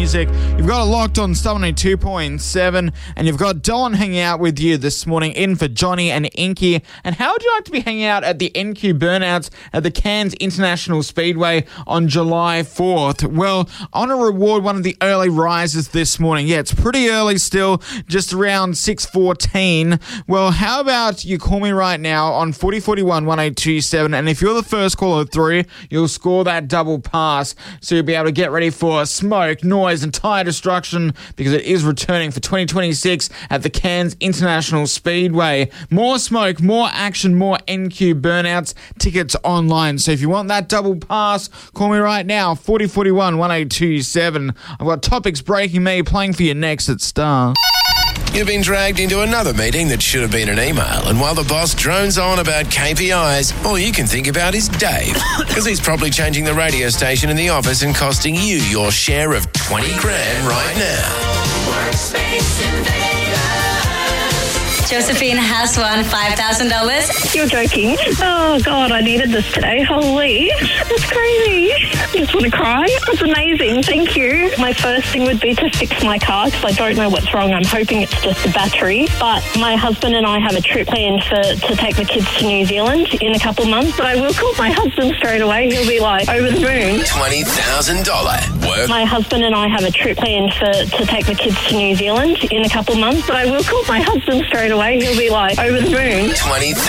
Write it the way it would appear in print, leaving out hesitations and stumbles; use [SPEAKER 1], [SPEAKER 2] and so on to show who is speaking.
[SPEAKER 1] music. You've got it locked on Star 2.7, and you've got Don hanging out with you this morning in for Johnny and Inky. And how would you like to be hanging out at the NQ Burnouts at the Cairns International Speedway on July 4th? Well, I want to reward one of the early risers this morning. Yeah, it's pretty early still, just around 6:14. Well, how about you call me right now on 4041 1827, and if you're the first caller through, you'll score that double pass, so you'll be able to get ready for smoke, noise and tyre destruction, because it is returning for 2026 at the Cairns International Speedway. More smoke, more action, more NQ Burnouts. Tickets online. So if you want that double pass, call me right now, 4041 1827. I've got topics breaking me playing for you next at Star.
[SPEAKER 2] You've been dragged into another meeting that should have been an email, and while the boss drones on about KPIs, all you can think about is Dave, because he's probably changing the radio station in the office and costing you your share of 20 grand right now.
[SPEAKER 3] Workspace Invaders. Josephine has won $5,000.
[SPEAKER 4] You're joking. Oh, God, I needed this today. Holy, that's crazy. I just want to cry. That's amazing. Thank you. My first thing would be to fix my car because I don't know what's wrong. I'm hoping it's just the battery. But my husband and I have a trip planned to take the kids to New Zealand in a couple months. But I will call my husband straight away. He'll be like over the moon.
[SPEAKER 2] $20,000 work.
[SPEAKER 4] My husband and I have a trip planned to take the kids to New Zealand in a couple months. But I will call my husband straight away. He'll be like over the moon.